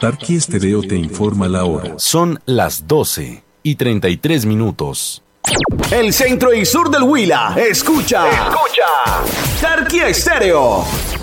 Tarqui Estéreo te informa la hora. Son las 12:33. El centro y sur del Huila. Escucha. Tarqui Estéreo.